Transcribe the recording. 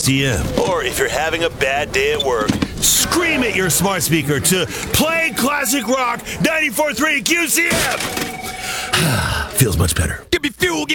QCM. Or if you're having a bad day at work, Scream at your smart speaker to play classic rock 94.3 QCM. Feels much better. Give me fuel, give